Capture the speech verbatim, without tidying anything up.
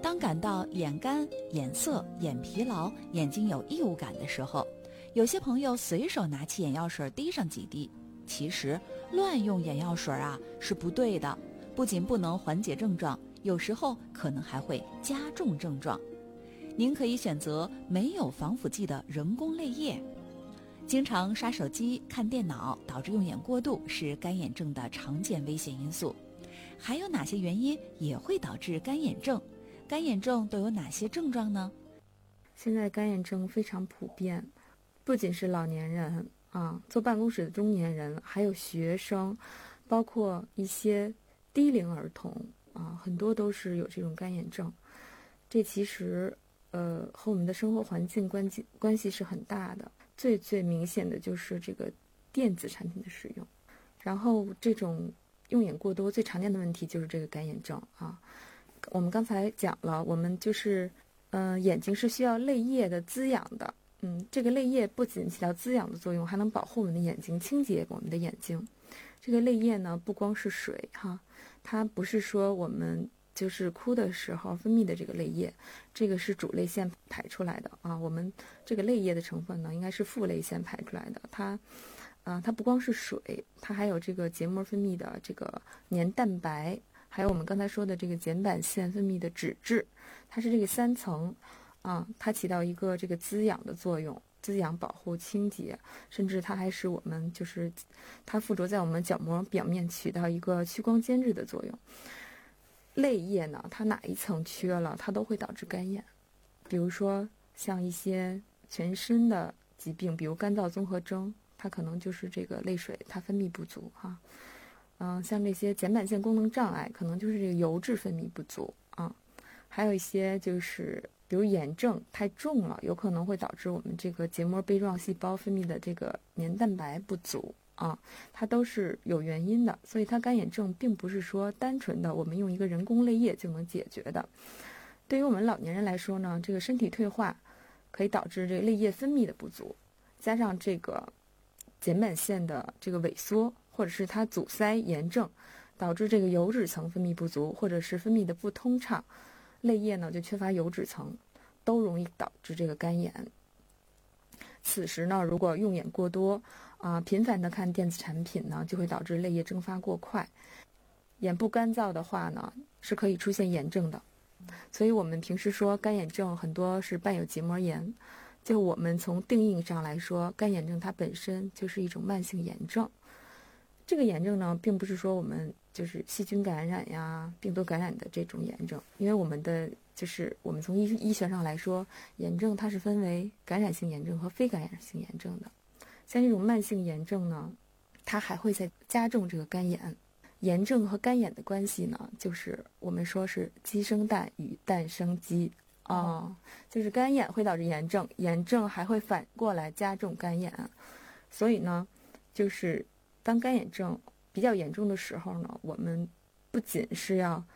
当感到眼干、眼涩、眼疲劳、眼睛有异物感的时候，有些朋友随手拿起眼药水滴上几滴，其实乱用眼药水啊是不对的，不仅不能缓解症状，有时候可能还会加重症状。您可以选择没有防腐剂的人工泪液。经常刷手机、看电脑导致用眼过度是干眼症的常见危险因素。还有哪些原因也会导致干眼症？干眼症都有哪些症状呢？ 现在干眼症非常普遍，不仅是老年人啊，坐办公室的中年人，还有学生，包括一些低龄儿童啊，很多都是有这种干眼症。这其实呃和我们的生活环境关系关系是很大的。最最明显的就是这个电子产品的使用，然后这种用眼过多最常见的问题就是这个干眼症啊。我们刚才讲了，我们就是呃眼睛是需要泪液的滋养的，嗯，这个泪液不仅起到滋养的作用，还能保护我们的眼睛，清洁我们的眼睛。这个泪液呢，不光是水哈，它不是说我们就是哭的时候分泌的这个泪液，这个是主泪腺排出来的啊。我们这个泪液的成分呢，应该是副泪腺排出来的。它，啊，它不光是水，它还有这个结膜分泌的这个黏蛋白，还有我们刚才说的这个睑板腺分泌的脂质，它是这个三层，啊，它起到一个这个滋养的作用。滋养、保护、清洁，甚至它还使我们就是它附着在我们角膜表面，起到一个去光监制的作用。泪液呢，它哪一层缺了，它都会导致干眼。比如说像一些全身的疾病，比如干燥综合征，它可能就是这个泪水它分泌不足哈。嗯、呃，像这些睑板腺功能障碍，可能就是这个油脂分泌不足啊。还有一些就是比如炎症太重了，有可能会导致我们这个结膜杯状细胞分泌的这个黏蛋白不足啊，它都是有原因的。所以它干眼症并不是说单纯的我们用一个人工泪液就能解决的。对于我们老年人来说呢，这个身体退化可以导致这个泪液分泌的不足，加上这个睑板腺的这个萎缩，或者是它阻塞炎症，导致这个油脂层分泌不足，或者是分泌的不通畅，泪液呢就缺乏油脂层，都容易导致这个干眼。此时呢，如果用眼过多啊、呃，频繁的看电子产品呢，就会导致泪液蒸发过快。眼部干燥的话呢，是可以出现炎症的。所以我们平时说干眼症很多是伴有结膜炎，就我们从定义上来说，干眼症它本身就是一种慢性炎症。这个炎症呢，并不是说我们就是细菌感染呀、病毒感染的这种炎症，因为我们的就是我们从医医学上来说，炎症它是分为感染性炎症和非感染性炎症的。像这种慢性炎症呢，它还会再加重这个干眼。炎症和干眼的关系呢，就是我们说是鸡生蛋与蛋生鸡啊、哦，就是干眼会导致炎症，炎症还会反过来加重干眼。所以呢，就是当干眼症比较严重的时候呢，我们不仅是要